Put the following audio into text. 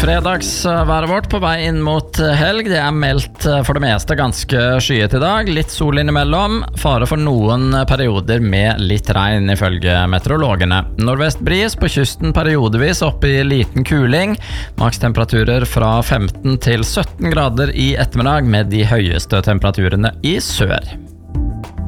Fredagsværet vårt på vei inn mot helg. Det meldt for det meste ganske skyet I dag. Litt sol innimellom. Fare for noen perioder med litt regn ifølge meteorologene. Nordvest bris på kysten periodevis opp I liten kuling. Makstemperaturer fra 15 til 17 grader I ettermiddag med de høyeste temperaturene I sør.